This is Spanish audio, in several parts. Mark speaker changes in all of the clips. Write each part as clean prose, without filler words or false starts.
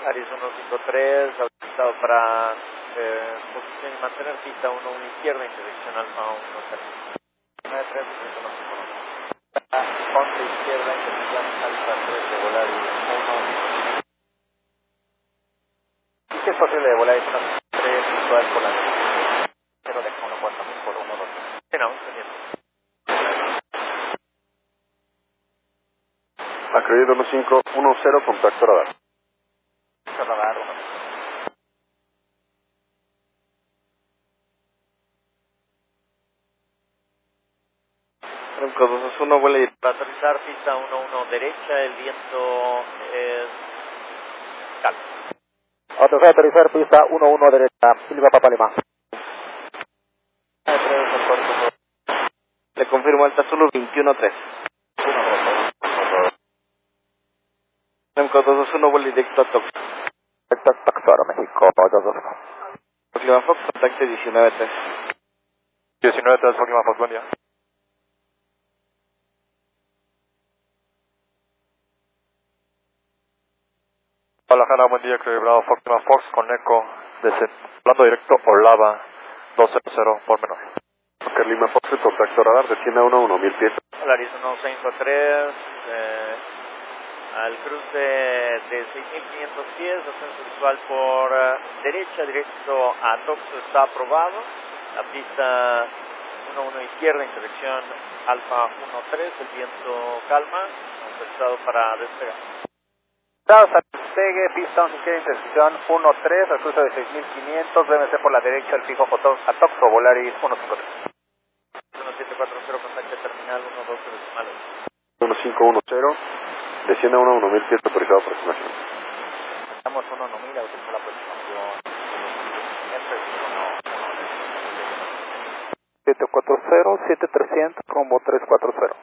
Speaker 1: Aries 153, autorizado para posición y mantener pista 11 izquierda, intersección Alfa 10. 93, 11 izquierda, intersección Alfa 3 de Volaris 1. ¿Y si es posible de Volaris 153, visual por la 0 de 14000 por 1, 2? No, pendiente.
Speaker 2: Acredito 1510, contacto radar.
Speaker 1: Radar 1.
Speaker 2: Remco 221, vuela y...
Speaker 1: Para aterrizar pista 11 derecha, el viento es calmo.
Speaker 3: Aterrizar pista 11 derecha, Silva Papa Lima.
Speaker 2: Le confirmo Alta Zulu 213. Remco 221, vuela directo a Tox.
Speaker 3: Taxaro, México, 221.
Speaker 2: Clima Fox, contacte 193.
Speaker 4: 19-3, Clima Fox, buen día. Guadalajara, buen día, que Bravo Fox, Clima Fox, con eco, desde plano directo, Olava, 200 por menor.
Speaker 2: Ok, Lima Fox, el contacto radar, desciende a 1000 pies.
Speaker 1: Aries 153, al cruce de 6500 pies, ascenso visual por derecha, directo a Toxo está aprobado. La pista 11 izquierda, intersección Alfa 13, el viento calma, autorizado para despegar.
Speaker 3: Despegue, pista 11 izquierda, intersección 13, al cruce de 6500, BMC por la derecha, el fijo a Toxo, Volaris 153.
Speaker 1: 1740, contacto terminal 12 decimales.
Speaker 2: 1510, desciende a 1000 pies, autorizado por estimación.
Speaker 1: Estamos 1000, autorizado la aproximación.
Speaker 3: 740, 7300, rumbo 340.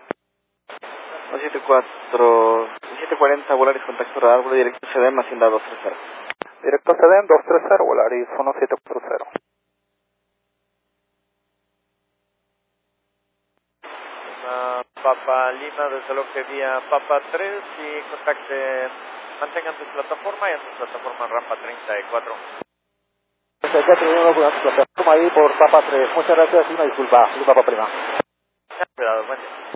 Speaker 2: 740, Volaris, contacto radar, vuela directo CDM, Hacienda 230.
Speaker 3: Directo CDM 230, Volaris 1740.
Speaker 1: Papa Lima, desde lo que vía Papa 3 y contacte, mantengan su plataforma y en su plataforma rampa 34.
Speaker 3: Ya tenemos una plataforma ahí por Papa 3. Muchas gracias y una disculpa, Papa Prima.
Speaker 1: Cuidado, buen día.